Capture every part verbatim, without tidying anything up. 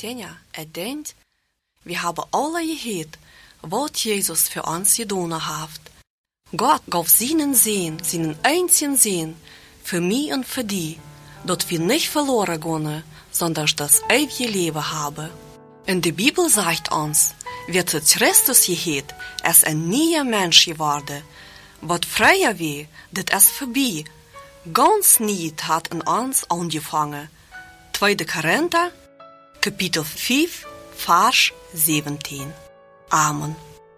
Tjenja, ik denk, we hebben alle gehört, wat Jesus für uns getan hat. Gott gab seinen Sohn, seinen einzigen Sohn, für mich und für die, dass wir nicht verloren gehen, sondern das ewige Leben haben. In der Bibel sagt uns, wer zu Christus gehört, ist ein neuer Mensch geworden. Was früher war, das ist vorbei. Ganz nicht hat in uns angefangen. Zweiter Korinther, Kapitel fünf, Vers zeventien. Amen.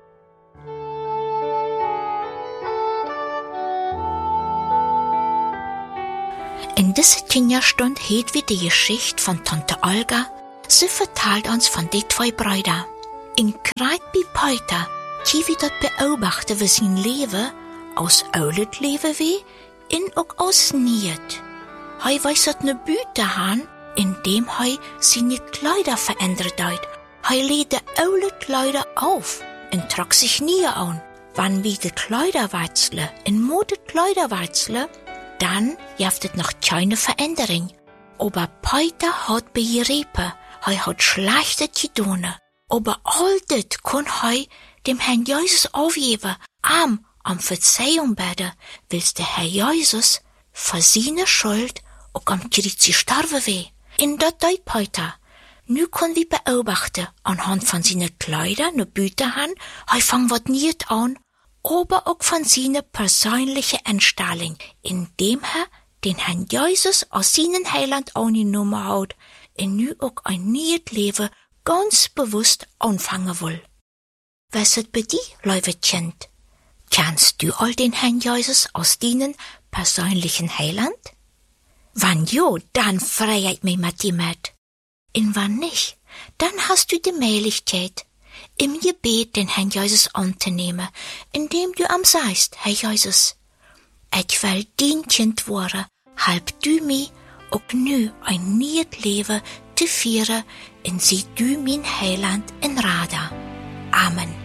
In dieser Kinderstunde hört wir die Geschichte von Tante Olga. Sie vertelt uns von den zwei Brüdern. In Kreid bei Peter, die wir dort beobachten, wie sein Leben aus oudet Leben wie, in auch aus Niet. Hij weiß dat ne Büte han, indem hij seine Kleider verändert hat. Hij legte oude Kleider auf und trug sich nie an. Wann wir die Kleider wechseln, in Mode Kleider wechseln, dann gibt es noch keine Veränderung. Aber Peter hat begriffen, er hat Schlechtes getan. Aber all das kann er dem Herrn Jesus aufgeben, am, am Verzeihung beten, weil der Herr Jesus für seine Schuld auch am Kreuz gestorben war. In das deut Peter. Nu können wir beobachten, anhand von seinen Kleidern, ne Büte han, er fang wat niet an, aber auch von seiner persönlichen Einstellung, indem er den Herrn Jesus als seinen Heiland angenommen hat und nu auch ein neues Leben ganz bewusst anfangen will. Was ist bei dir, liebe Kind? Kennst du all den Herrn Jesus als deinen persönlichen Heiland? Wann jo, dann freiheit mich mit dir mit. Und wann nicht, dann hast du die Möglichkeit, im Gebet den Herrn Jesus anzunehmen, indem du am sagst, Herr Jesus, ich will dein Kind werden, halb du mich auch nu ein neues Leben zu führen, und sieh du mein Heiland in Rada. Amen.